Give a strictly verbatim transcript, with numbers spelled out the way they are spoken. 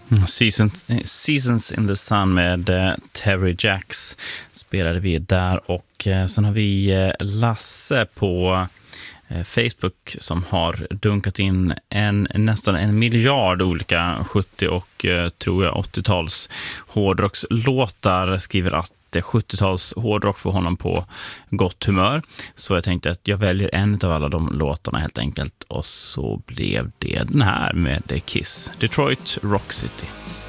Seasons, Seasons in the Sun med eh, Terry Jacks spelade vi där, och eh, sen har vi eh, Lasse på eh, Facebook som har dunkat in en, nästan en miljard olika sjuttio- och eh, tror jag åttio-tals hårdrockslåtar, skriver att sjuttio-tals hårdrock för honom på gott humör. Så jag tänkte att jag väljer en av alla de låtarna helt enkelt, och så blev det den här med Kiss, Detroit Rock City.